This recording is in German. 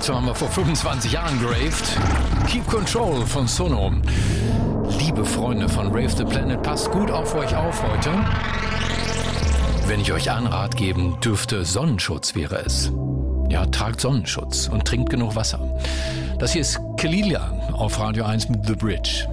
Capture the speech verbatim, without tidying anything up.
Dazu haben wir vor fünfundzwanzig Jahren geraved. Keep Control von Sono. Liebe Freunde von Rave the Planet, passt gut auf euch auf heute. Wenn ich euch einen Rat geben dürfte, Sonnenschutz wäre es. Ja, tragt Sonnenschutz und trinkt genug Wasser. Das hier ist Kalilia auf Radio eins mit The Bridge.